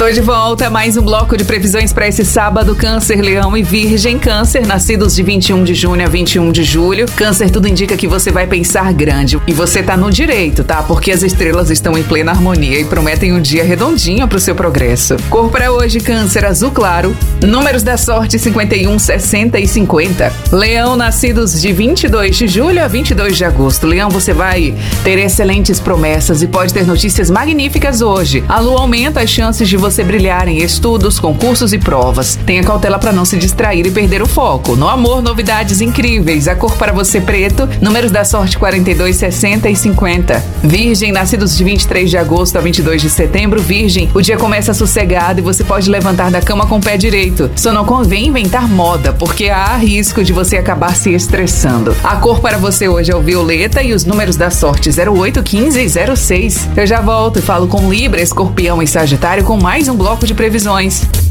Tô de volta, mais um bloco de previsões para esse sábado. Câncer, Leão e Virgem. Câncer, nascidos de 21 de junho a 21 de julho. Câncer, tudo indica que você vai pensar grande. E você tá no direito, tá? Porque as estrelas estão em plena harmonia e prometem um dia redondinho pro seu progresso. Cor para hoje, Câncer, azul claro. Números da sorte, 51, 60 e 50. Leão, nascidos de 22 de julho a 22 de agosto. Leão, você vai ter excelentes promessas e pode ter notícias magníficas hoje. A lua aumenta as chances de você brilhar em estudos, concursos e provas. Tenha cautela para não se distrair e perder o foco. No amor, novidades incríveis. A cor para você, preto. Números da sorte, 42, 60 e 50. Virgem, nascidos de 23 de agosto a 22 de setembro. Virgem, o dia começa sossegado e você pode levantar da cama com o pé direito. Só não convém inventar moda, porque há risco de você acabar se estressando. A cor para você hoje é o violeta e os números da sorte, 08, 15 e 06. Eu já volto e falo com Libra, Escorpião e Sagitário com mais um bloco de previsões.